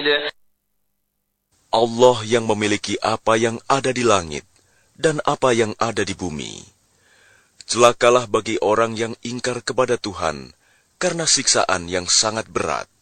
Allah yang memiliki apa yang ada di langit dan apa yang ada di bumi. Celakalah bagi orang yang ingkar kepada Tuhan karena siksaan yang sangat berat.